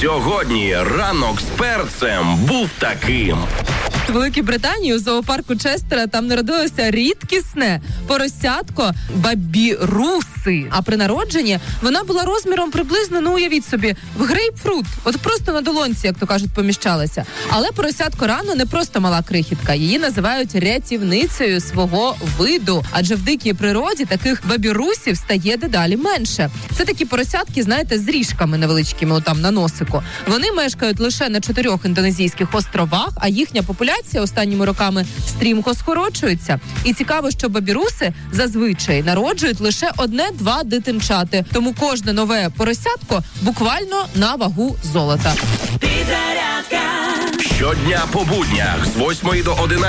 Сьогодні ранок з перцем був таким. В Великій Британії у зоопарку Честера там народилося рідкісне поросятко бабіруси. А при народженні вона була розміром приблизно, уявіть собі, в грейпфрут. От просто на долонці, як то кажуть, поміщалася. Але поросятко рано не просто мала крихітка. Її називають рятівницею свого виду. Адже в дикій природі таких бабірусів стає дедалі менше. Це такі поросятки, знаєте, з ріжками невеличкими отам на носику. Вони мешкають лише на 4 індонезійських островах, а їхня популяція останніми роками стрімко скорочується. І цікаво, що бабіруси зазвичай народжують лише 1-2 дитинчати. Тому кожне нове поросятко буквально на вагу золота. Щодня по буднях з 8 до 11